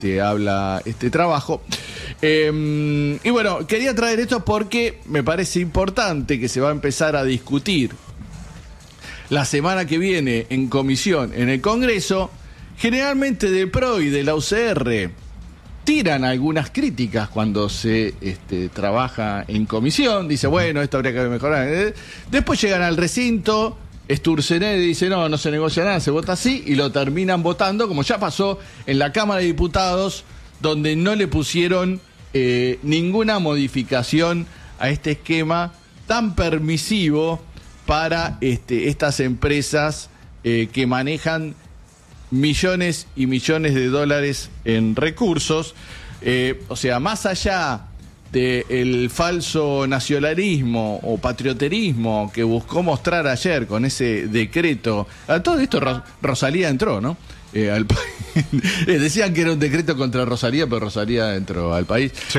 habla este trabajo. Y bueno, quería traer esto porque me parece importante que se va a empezar a discutir la semana que viene en comisión en el Congreso. Generalmente del PRO y de la UCR tiran algunas críticas cuando se trabaja en comisión. Dice, bueno, esto habría que mejorar. Después llegan al recinto, Sturzenegger dice, no se negocia nada, se vota así, y lo terminan votando, como ya pasó en la Cámara de Diputados, donde no le pusieron ninguna modificación a este esquema tan permisivo para estas empresas que manejan millones y millones de dólares en recursos. O sea, más allá del falso nacionalismo o patrioterismo que buscó mostrar ayer con ese decreto, a todo esto Rosalía entró, ¿no? Al país. Decían que era un decreto contra Rosalía, pero Rosalía entró al país. Sí,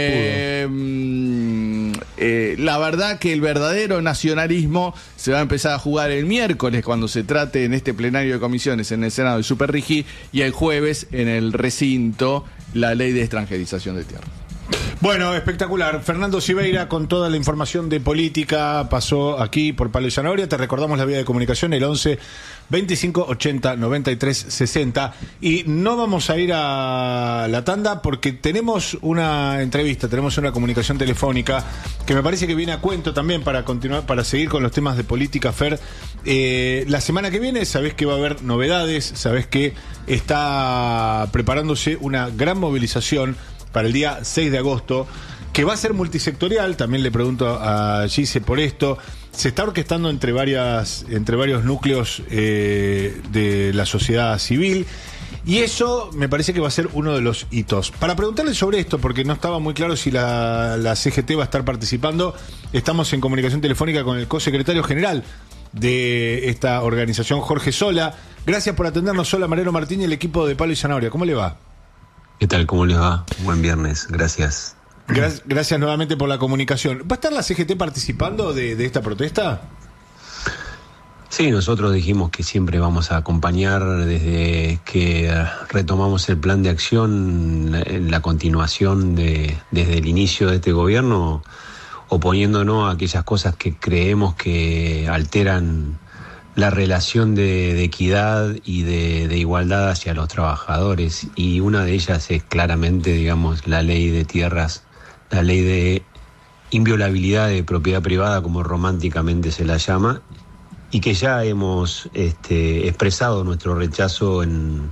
la verdad que el verdadero nacionalismo se va a empezar a jugar el miércoles cuando se trate en este plenario de comisiones en el Senado de Superrigi, y el jueves en el recinto la ley de extranjerización de tierras. Bueno, espectacular. Fernando Siveira con toda la información de política pasó aquí por Palo y Zanahoria. Te recordamos la vía de comunicación, el 11 25 80 93 60. Y no vamos a ir a la tanda porque tenemos una entrevista, tenemos una comunicación telefónica que me parece que viene a cuento también para continuar, para seguir con los temas de política, Fer. La semana que viene sabés que va a haber novedades, sabés que está preparándose una gran movilización para el día 6 de agosto, que va a ser multisectorial. También le pregunto a Gise por esto. Se está orquestando entre varios núcleos de la sociedad civil, y eso me parece que va a ser uno de los hitos. Para preguntarle sobre esto, porque no estaba muy claro si la CGT va a estar participando, estamos en comunicación telefónica con el co-secretario general de esta organización, Jorge Sola. Gracias por atendernos, Sola. Mariano Martín y el equipo de Palo y Zanahoria. ¿Cómo le va? ¿Qué tal? ¿Cómo les va? Buen viernes, gracias. Gracias nuevamente por la comunicación. ¿Va a estar la CGT participando de esta protesta? Sí, nosotros dijimos que siempre vamos a acompañar desde que retomamos el plan de acción, la continuación desde el inicio de este gobierno, oponiéndonos a aquellas cosas que creemos que alteran la relación de equidad y de igualdad hacia los trabajadores, y una de ellas es claramente, digamos, la ley de tierras, la ley de inviolabilidad de propiedad privada, como románticamente se la llama, y que ya hemos expresado nuestro rechazo en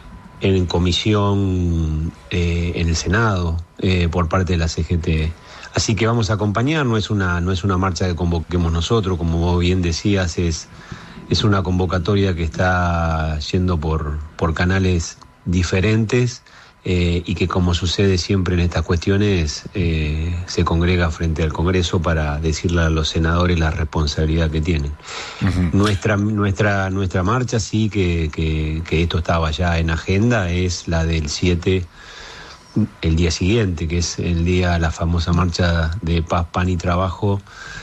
comisión en el Senado por parte de la CGT. Así que vamos a acompañar, no es una marcha que convoquemos nosotros, como vos bien decías, es una convocatoria que está yendo por canales diferentes, y que, como sucede siempre en estas cuestiones, se congrega frente al Congreso para decirle a los senadores la responsabilidad que tienen. Uh-huh. Nuestra marcha, sí, que esto estaba ya en agenda, es la del 7, el día siguiente, que es la famosa marcha de Paz, Pan y Trabajo,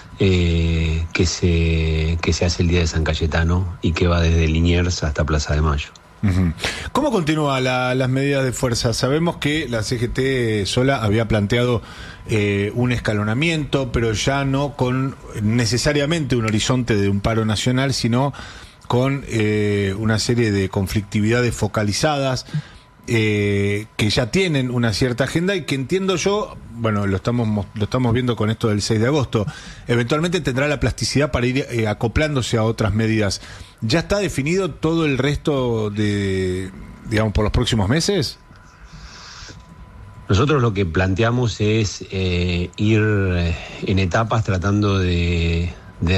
que se hace el día de San Cayetano y que va desde Liniers hasta Plaza de Mayo. Uh-huh. ¿Cómo continúa las medidas de fuerza? Sabemos que la CGT Sola había planteado un escalonamiento, pero ya no con necesariamente un horizonte de un paro nacional, sino con una serie de conflictividades focalizadas, que ya tienen una cierta agenda y que, entiendo yo, bueno, lo estamos viendo con esto del 6 de agosto, eventualmente tendrá la plasticidad para ir acoplándose a otras medidas. ¿Ya está definido todo el resto digamos, por los próximos meses? Nosotros lo que planteamos es ir en etapas, tratando de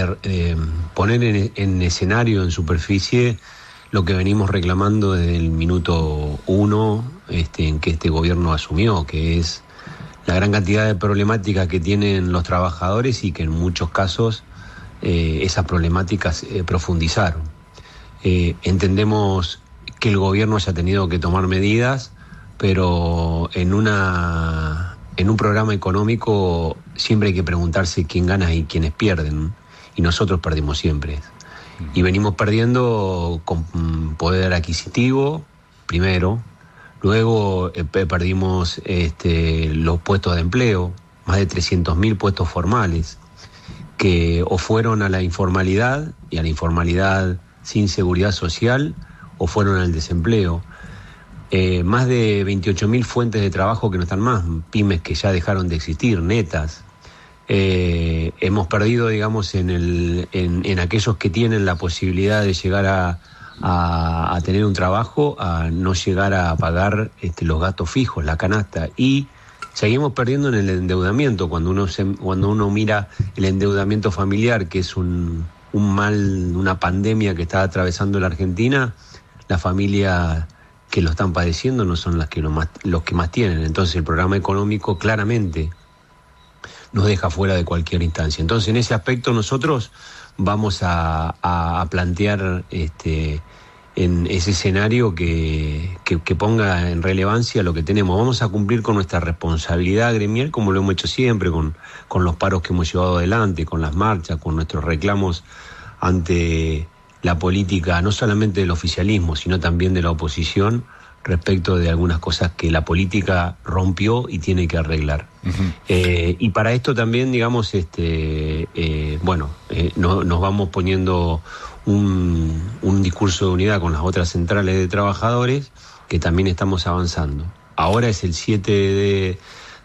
poner en escenario, en superficie, lo que venimos reclamando desde el minuto 1 en que este gobierno asumió, que es la gran cantidad de problemáticas que tienen los trabajadores, y que en muchos casos esas problemáticas profundizaron. Entendemos que el gobierno haya tenido que tomar medidas, pero en un programa económico siempre hay que preguntarse quién gana y quiénes pierden, y nosotros perdimos siempre. Y venimos perdiendo con poder adquisitivo, primero, Luego perdimos los puestos de empleo, más de 300.000 puestos formales, que o fueron a la informalidad, y a la informalidad sin seguridad social, o fueron al desempleo. Más de 28.000 fuentes de trabajo que no están más, pymes que ya dejaron de existir, netas. Hemos perdido, digamos, en aquellos que tienen la posibilidad de llegar a tener un trabajo, a no llegar a pagar los gastos fijos, la canasta, y seguimos perdiendo en el endeudamiento. Cuando uno mira el endeudamiento familiar, que es un mal, una pandemia que está atravesando la Argentina, las familias que lo están padeciendo no son los que más tienen. Entonces el programa económico claramente nos deja fuera de cualquier instancia. Entonces, en ese aspecto nosotros vamos a plantear en ese escenario que ponga en relevancia lo que tenemos. Vamos a cumplir con nuestra responsabilidad gremial, como lo hemos hecho siempre, con los paros que hemos llevado adelante, con las marchas, con nuestros reclamos ante la política, no solamente del oficialismo, sino también de la oposición, respecto de algunas cosas que la política rompió y tiene que arreglar. Uh-huh. Y para esto también, digamos, nos vamos poniendo un discurso de unidad con las otras centrales de trabajadores, que también estamos avanzando. Ahora es el 7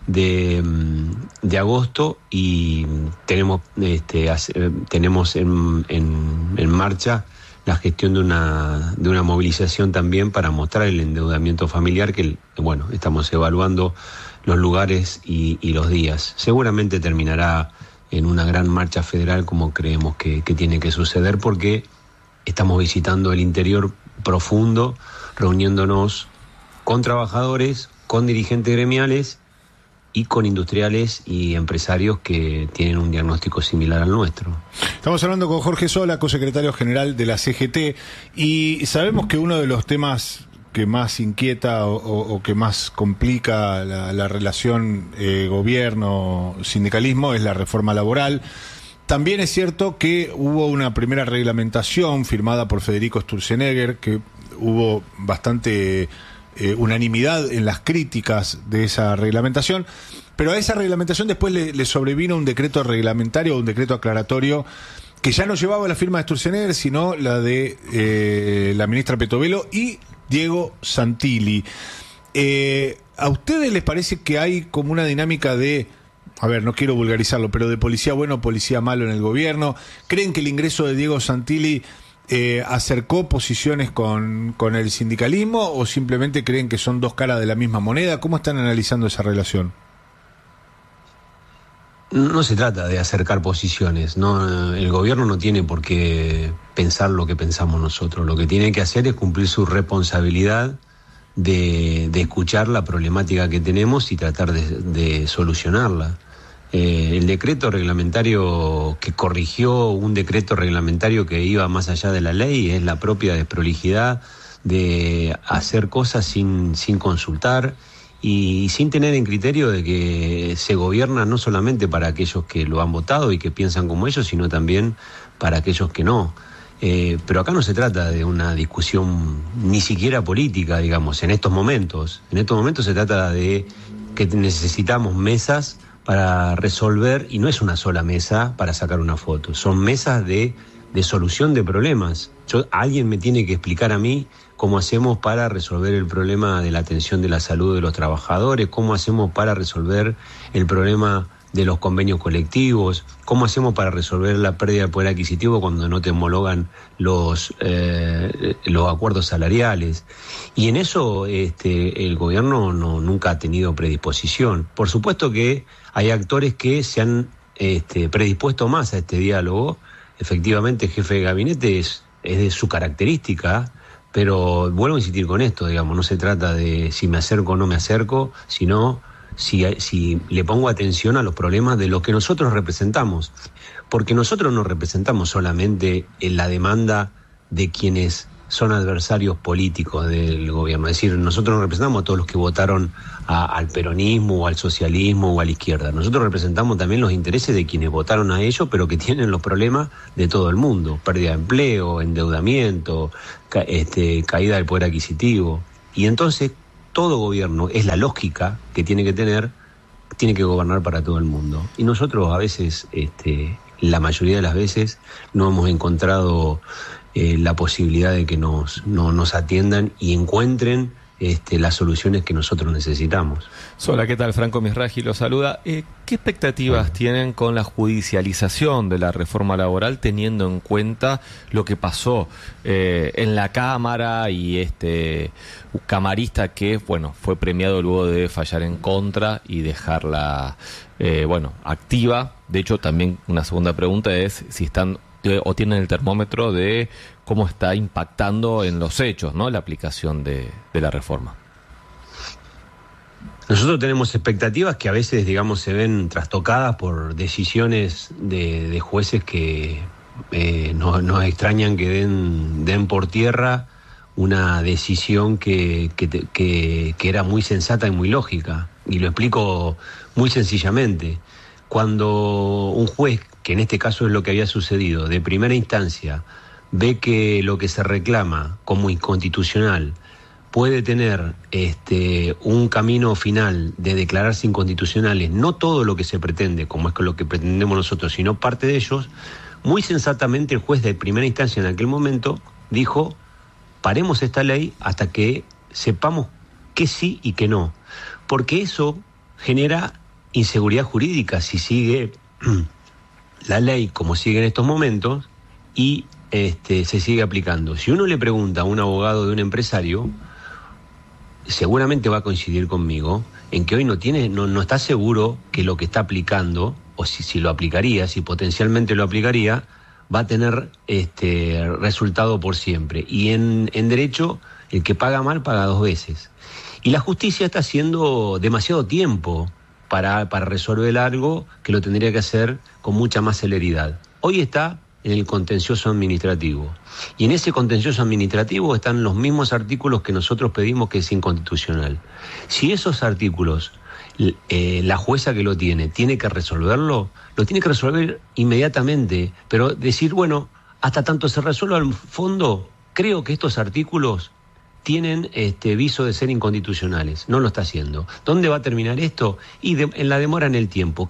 de agosto y tenemos en marcha la gestión de una movilización también para mostrar el endeudamiento familiar, que estamos evaluando los lugares y los días. Seguramente terminará en una gran marcha federal, como creemos que tiene que suceder, porque estamos visitando el interior profundo, reuniéndonos con trabajadores, con dirigentes gremiales y con industriales y empresarios que tienen un diagnóstico similar al nuestro. Estamos hablando con Jorge Sola, cosecretario general de la CGT, y sabemos que uno de los temas que más inquieta o que más complica la relación gobierno-sindicalismo es la reforma laboral. También es cierto que hubo una primera reglamentación firmada por Federico Sturzenegger, que hubo bastante unanimidad en las críticas de esa reglamentación, pero a esa reglamentación después le sobrevino un decreto reglamentario, un decreto aclaratorio, que ya no llevaba la firma de Sturzenegger, sino la de la ministra Petovelo y Diego Santilli. ¿A ustedes les parece que hay como una dinámica de, a ver, no quiero vulgarizarlo, pero de policía bueno, policía malo en el gobierno? ¿Creen que el ingreso de Diego Santilli acercó posiciones con el sindicalismo, o simplemente creen que son dos caras de la misma moneda? ¿Cómo están analizando esa relación? No se trata de acercar posiciones, no, el gobierno no tiene por qué pensar lo que pensamos nosotros. Lo que tiene que hacer es cumplir su responsabilidad de escuchar la problemática que tenemos y tratar de solucionarla. El decreto reglamentario que corrigió un decreto reglamentario que iba más allá de la ley es la propia desprolijidad de hacer cosas sin consultar y sin tener en criterio de que se gobierna no solamente para aquellos que lo han votado y que piensan como ellos, sino también para aquellos que no. Pero acá no se trata de una discusión ni siquiera política, digamos, en estos momentos. En estos momentos se trata de que necesitamos mesas para resolver, y no es una sola mesa para sacar una foto, son mesas de solución de problemas. Alguien me tiene que explicar a mí cómo hacemos para resolver el problema de la atención de la salud de los trabajadores, cómo hacemos para resolver el problema de los convenios colectivos, cómo hacemos para resolver la pérdida de poder adquisitivo cuando no te homologan los acuerdos salariales. Y en eso el gobierno nunca ha tenido predisposición. Por supuesto que hay actores que se han predispuesto más a este diálogo. Efectivamente, el jefe de gabinete es de su característica, pero vuelvo a insistir con esto, digamos, no se trata de si me acerco o no me acerco, sino si le pongo atención a los problemas de lo que nosotros representamos, porque nosotros no representamos solamente en la demanda de quienes son adversarios políticos del gobierno, es decir, nosotros no representamos a todos los que votaron al peronismo o al socialismo o a la izquierda, nosotros representamos también los intereses de quienes votaron a ellos, pero que tienen los problemas de todo el mundo, pérdida de empleo, endeudamiento, caída del poder adquisitivo. Y entonces todo gobierno, es la lógica que tiene que tener, tiene que gobernar para todo el mundo. Y nosotros a veces, la mayoría de las veces, no hemos encontrado la posibilidad de que nos atiendan y encuentren las soluciones que nosotros necesitamos. Hola, ¿qué tal? Franco Misraji lo saluda. ¿Qué expectativas tienen con la judicialización de la reforma laboral, teniendo en cuenta lo que pasó en la Cámara y camarista que, fue premiado luego de fallar en contra y dejarla, activa? De hecho, también una segunda pregunta es si están o tienen el termómetro de cómo está impactando en los hechos, ¿no?, la aplicación de la reforma. Nosotros tenemos expectativas que a veces, se ven trastocadas por decisiones de jueces que nos extrañan que den por tierra una decisión que era muy sensata y muy lógica. Y lo explico muy sencillamente. Cuando un juez, que en este caso es lo que había sucedido, de primera instancia, ve que lo que se reclama como inconstitucional puede tener un camino final de declararse inconstitucionales, no todo lo que se pretende, como es lo que pretendemos nosotros, sino parte de ellos, muy sensatamente el juez de primera instancia en aquel momento dijo: paremos esta ley hasta que sepamos que sí y que no, porque eso genera inseguridad jurídica si sigue la ley como sigue en estos momentos y se sigue aplicando. Si uno le pregunta a un abogado de un empresario, seguramente va a coincidir conmigo en que hoy no está seguro que lo que está aplicando, o si lo aplicaría, si potencialmente lo aplicaría, va a tener resultado por siempre. Y en derecho, el que paga mal paga dos veces. Y la justicia está haciendo demasiado tiempo para resolver algo que lo tendría que hacer con mucha más celeridad. Hoy está en el contencioso administrativo. Y en ese contencioso administrativo están los mismos artículos que nosotros pedimos que es inconstitucional. Si esos artículos, la jueza que lo tiene que resolverlo, lo tiene que resolver inmediatamente, pero decir, hasta tanto se resuelva al fondo, creo que estos artículos tienen viso de ser inconstitucionales. No lo está haciendo. ¿Dónde va a terminar esto? Y en la demora en el tiempo.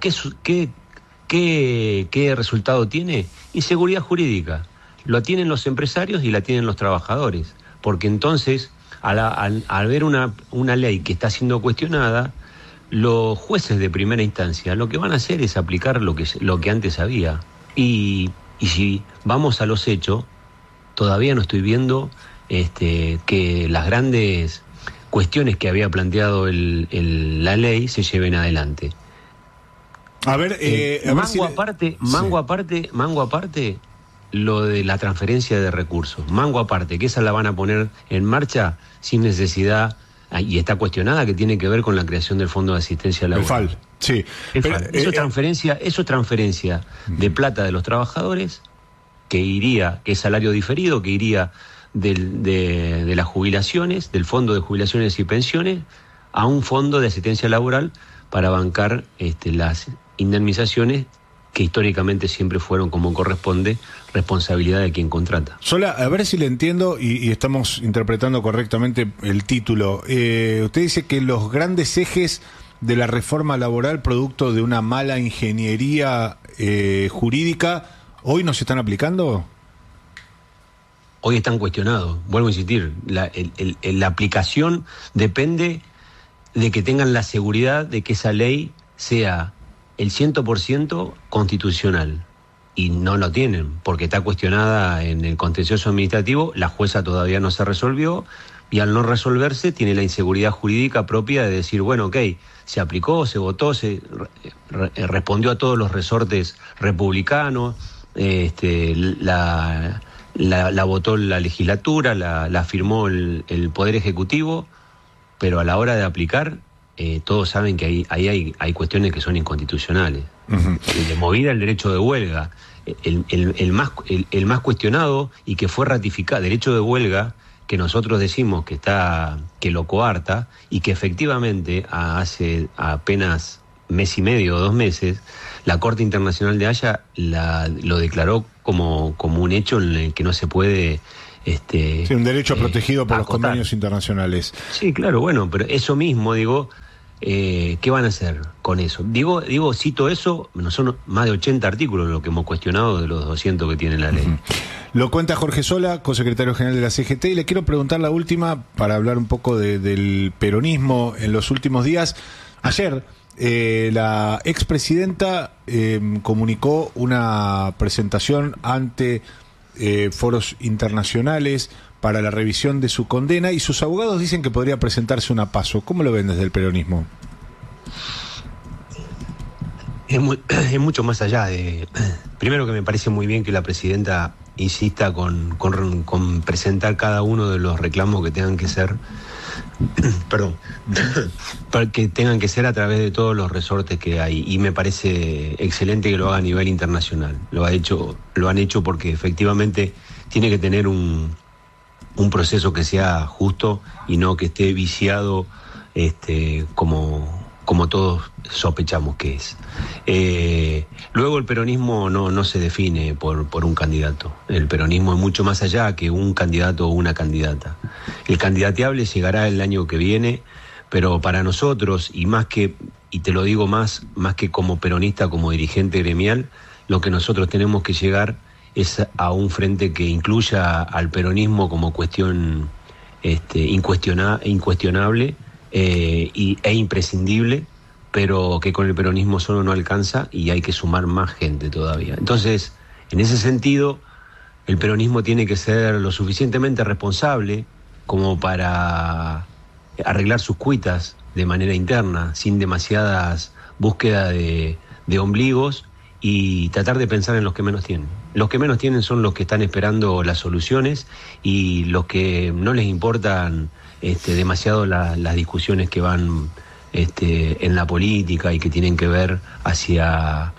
¿Qué resultado tiene? Inseguridad jurídica. Lo tienen los empresarios y la tienen los trabajadores. Porque entonces, al ver una ley que está siendo cuestionada, los jueces de primera instancia lo que van a hacer es aplicar lo que antes había. Y si vamos a los hechos, todavía no estoy viendo que las grandes cuestiones que había planteado la ley se lleven adelante. A ver, mango aparte, lo de la transferencia de recursos. Mango aparte, que esa la van a poner en marcha sin necesidad, y está cuestionada, que tiene que ver con la creación del Fondo de Asistencia Laboral. El FAL, sí. Eso es transferencia de plata de los trabajadores, que es salario diferido, que iría de las jubilaciones, del Fondo de Jubilaciones y Pensiones, a un fondo de asistencia laboral para bancar las indemnizaciones que históricamente siempre fueron, como corresponde, responsabilidad de quien contrata. Sola, a ver si le entiendo y estamos interpretando correctamente el título. Usted dice que los grandes ejes de la reforma laboral, producto de una mala ingeniería jurídica, ¿hoy no se están aplicando? Hoy están cuestionados. Vuelvo a insistir, la aplicación depende de que tengan la seguridad de que esa ley sea el 100% constitucional. Y no lo tienen, porque está cuestionada en el contencioso administrativo, la jueza todavía no se resolvió, y al no resolverse tiene la inseguridad jurídica propia de decir, se aplicó, se votó, se respondió a todos los resortes republicanos, la votó la legislatura, la firmó el Poder Ejecutivo, pero a la hora de aplicar, todos saben que ahí hay cuestiones que son inconstitucionales. Uh-huh. De movida el derecho de huelga, el más cuestionado y que fue ratificado, derecho de huelga, que nosotros decimos que lo coarta, y que efectivamente hace apenas mes y medio o 2 meses, la Corte Internacional de Haya lo declaró como un hecho en el que no se puede Sí, un derecho protegido por los convenios internacionales. Sí, claro, bueno, pero eso mismo, digo, ¿qué van a hacer con eso? Cito eso, son más de 80 artículos lo que hemos cuestionado de los 200 que tiene la ley. Uh-huh. Lo cuenta Jorge Sola, consecretario general de la CGT, y le quiero preguntar la última para hablar un poco del peronismo en los últimos días. Ayer la expresidenta comunicó una presentación ante foros internacionales para la revisión de su condena, y sus abogados dicen que podría presentarse una PASO. ¿Cómo lo ven desde el peronismo? Es mucho más allá de... Primero, que me parece muy bien que la presidenta insista con presentar cada uno de los reclamos que tengan que ser perdón, que tengan que ser a través de todos los resortes que hay, y me parece excelente que lo haga a nivel internacional. Lo han hecho porque efectivamente tiene que tener un proceso que sea justo y no que esté viciado como todos sospechamos que es. Luego, el peronismo no se define por un candidato. El peronismo es mucho más allá que un candidato o una candidata. El candidateable llegará el año que viene, pero para nosotros, y te lo digo más que como peronista, como dirigente gremial, lo que nosotros tenemos que llegar es a un frente que incluya al peronismo como cuestión incuestionable e imprescindible, pero que con el peronismo solo no alcanza y hay que sumar más gente todavía. Entonces, en ese sentido, el peronismo tiene que ser lo suficientemente responsable como para arreglar sus cuitas de manera interna, sin demasiadas búsquedas de ombligos, y tratar de pensar en los que menos tienen. Los que menos tienen son los que están esperando las soluciones, y los que no les importan demasiado las discusiones que van en la política y que tienen que ver hacia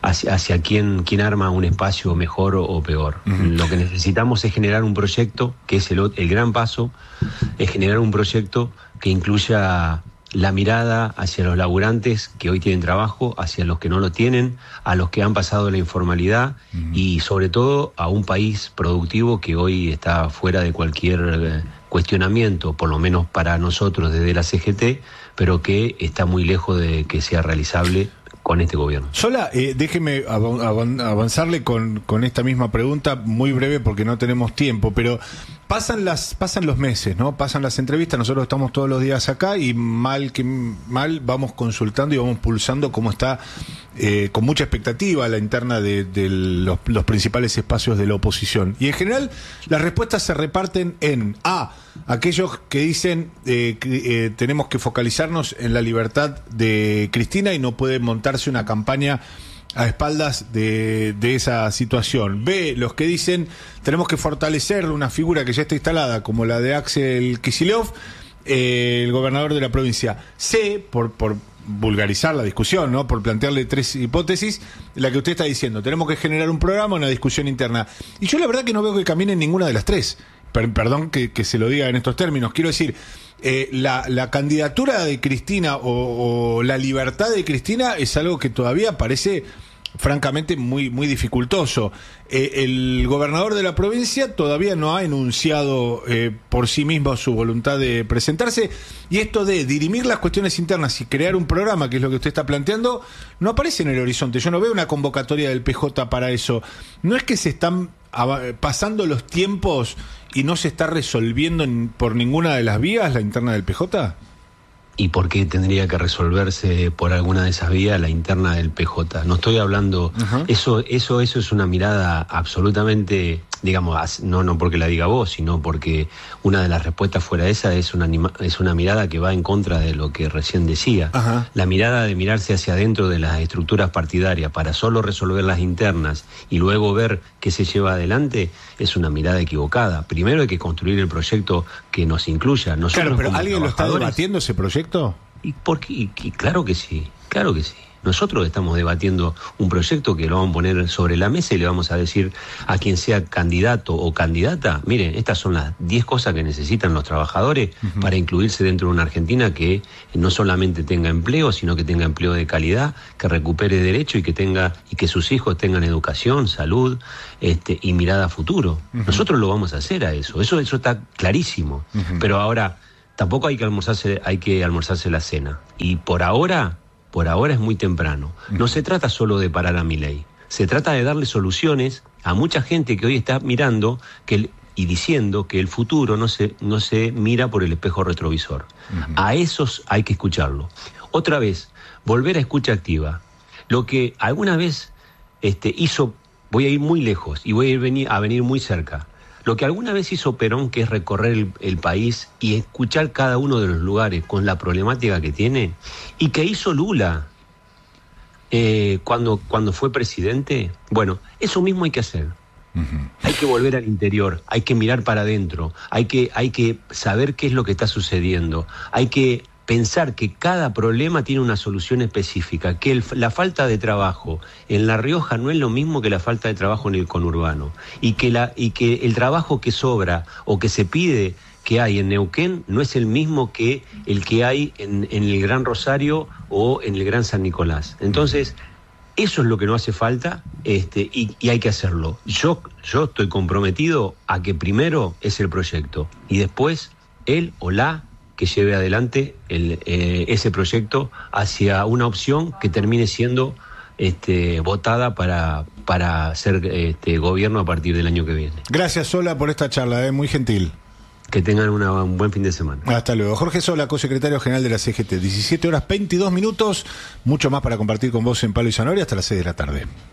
quién arma un espacio mejor o peor. Uh-huh. Lo que necesitamos es generar un proyecto, que es el gran paso, es generar un proyecto que incluya la mirada hacia los laburantes que hoy tienen trabajo, hacia los que no lo tienen, a los que han pasado la informalidad, uh-huh, y sobre todo a un país productivo que hoy está fuera de cualquier cuestionamiento, por lo menos para nosotros desde la CGT, pero que está muy lejos de que sea realizable con este gobierno. Sola, déjeme avanzarle con esta misma pregunta, muy breve porque no tenemos tiempo, pero pasan los meses, ¿no? Pasan las entrevistas, nosotros estamos todos los días acá y mal vamos consultando y vamos pulsando cómo está, con mucha expectativa, la interna de los principales espacios de la oposición. Y en general las respuestas se reparten en aquellos que dicen tenemos que focalizarnos en la libertad de Cristina y no puede montarse una campaña a espaldas de esa situación. B, los que dicen tenemos que fortalecer una figura que ya está instalada, como la de Axel Kicillof, el gobernador de la provincia. C, por vulgarizar la discusión, ¿no? Por plantearle tres hipótesis, la que usted está diciendo, tenemos que generar un programa, una discusión interna. Y yo la verdad que no veo que caminen ninguna de las tres. Perdón que se lo diga en estos términos. Quiero decir, la candidatura de Cristina o la libertad de Cristina es algo que todavía parece francamente muy, muy dificultoso. El gobernador de la provincia todavía no ha enunciado por sí mismo su voluntad de presentarse, y esto de dirimir las cuestiones internas y crear un programa, que es lo que usted está planteando, no aparece en el horizonte. Yo no veo una convocatoria del PJ para eso. ¿No es que se están pasando los tiempos y no se está resolviendo por ninguna de las vías la interna del PJ? ¿Y por qué tendría que resolverse por alguna de esas vías la interna del PJ? No estoy hablando... Uh-huh. Eso es una mirada absolutamente, digamos, no porque la diga vos, sino porque una de las respuestas fuera de esa es una mirada que va en contra de lo que recién decía. Uh-huh. La mirada de mirarse hacia adentro de las estructuras partidarias para solo resolver las internas y luego ver qué se lleva adelante es una mirada equivocada. Primero hay que construir el proyecto que nos incluya. Nosotros, claro, pero ¿alguien lo está debatiendo ese proyecto? Y claro que sí, claro que sí. Nosotros estamos debatiendo un proyecto que lo vamos a poner sobre la mesa y le vamos a decir a quien sea candidato o candidata, miren, estas son las 10 cosas que necesitan los trabajadores para incluirse dentro de una Argentina que no solamente tenga empleo, sino que tenga empleo de calidad, que recupere derecho y que sus hijos tengan educación, salud, y mirada a futuro. Nosotros lo vamos a hacer a eso está clarísimo. Pero ahora tampoco hay que almorzarse la cena. Y por ahora es muy temprano. No se trata solo de parar a Milei. Se trata de darle soluciones a mucha gente que hoy está mirando y diciendo que el futuro no se mira por el espejo retrovisor. A esos hay que escucharlo. Otra vez, volver a escucha activa. Lo que alguna vez hizo, voy a ir muy lejos y voy a venir muy cerca. Lo que alguna vez hizo Perón, que es recorrer el país y escuchar cada uno de los lugares con la problemática que tiene, y que hizo Lula cuando fue presidente, bueno, eso mismo hay que hacer. Hay que volver al interior, hay que mirar para adentro, hay que saber qué es lo que está sucediendo, hay que pensar que cada problema tiene una solución específica, que la falta de trabajo en La Rioja no es lo mismo que la falta de trabajo en el conurbano, y que el trabajo que sobra o que se pide que hay en Neuquén no es el mismo que el que hay en el Gran Rosario o en el Gran San Nicolás. Entonces, eso es lo que no hace falta, y hay que hacerlo. Yo estoy comprometido a que primero es el proyecto y después él o la que lleve adelante ese proyecto hacia una opción que termine siendo votada para ser gobierno a partir del año que viene. Gracias, Sola, por esta charla, muy gentil. Que tengan un buen fin de semana. Hasta luego. Jorge Sola, co-secretario general de la CGT. 17 horas 22 minutos. Mucho más para compartir con vos en Palo y Zanahoria hasta las 6 de la tarde.